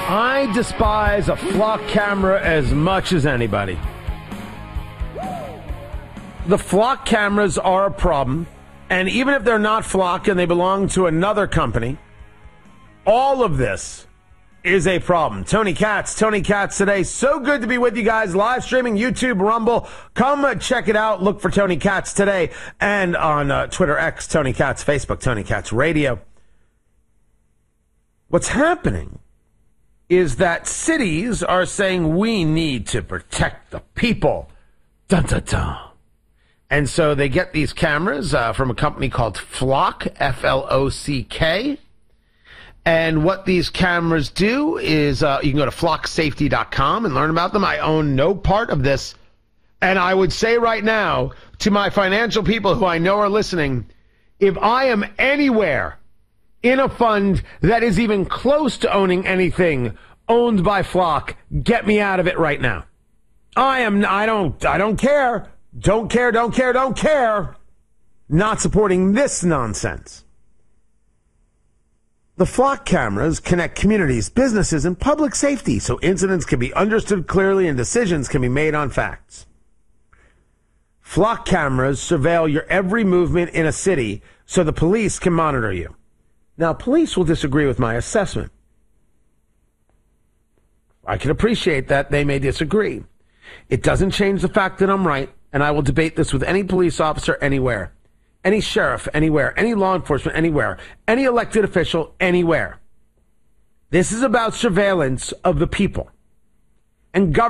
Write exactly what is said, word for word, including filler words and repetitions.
I despise a flock camera as much as anybody. The flock cameras are a problem, and even if they're not flock and they belong to another company, all of this is a problem. Tony Katz, Tony Katz today. So good to be with you guys. Live streaming, YouTube, Rumble. Come uh, check it out. Look for Tony Katz today. And on uh, Twitter X, Tony Katz, Facebook, Tony Katz Radio. What's happening is that cities are saying we need to protect the people. Dun, dun, dun. And so they get these cameras uh, from a company called Flock, F L O C K. And what these cameras do is uh, you can go to flock safety dot com and learn about them. I own no part of this. And I would say right now to my financial people who I know are listening, if I am anywhere in a fund that is even close to owning anything owned by Flock, get me out of it right now. I am, I don't, I don't care. Don't care, don't care, don't care. Not supporting this nonsense. The Flock cameras connect communities, businesses, and public safety so incidents can be understood clearly and decisions can be made on facts. Flock cameras surveil your every movement in a city so the police can monitor you. Now, police will disagree with my assessment. I can appreciate that. They may disagree. It doesn't change the fact that I'm right, and I will debate this with any police officer anywhere, any sheriff anywhere, any law enforcement anywhere, any elected official anywhere. This is about surveillance of the people. And government